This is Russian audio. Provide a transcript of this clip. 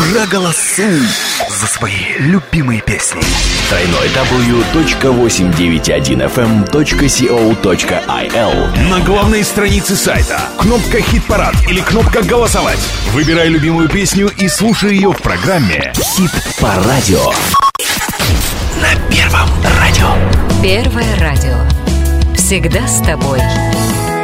Проголосуй за свои любимые песни. www.891fm.co.il. На главной странице сайта кнопка «Хит-парад» или кнопка «Голосовать». Выбирай любимую песню и слушай ее в программе Хит по радио. На Первом радио. Первое радио. Всегда с тобой.